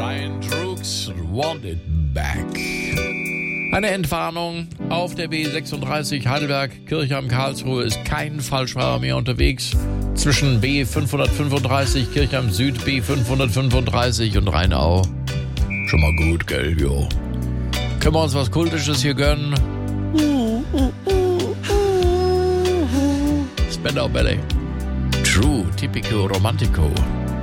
Ryan Drooks, Want It Back. Eine Entwarnung auf der B36 Heidelberg-Kirchheim Karlsruhe ist kein Falschfahrer mehr unterwegs. Zwischen B535 Kirchheim Süd, B535 und Rheinau. Schon mal gut, gell, jo. Können wir uns was Kultisches hier gönnen? Spandau Ballet. True, Typico Romantico.